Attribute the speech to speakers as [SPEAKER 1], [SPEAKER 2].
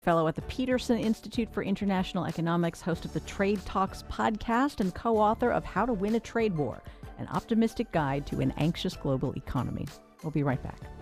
[SPEAKER 1] Fellow at the Peterson Institute for International Economics, host of the Trade Talks podcast, and co-author of How to Win a Trade War, an optimistic guide to an anxious global economy. We'll be right back.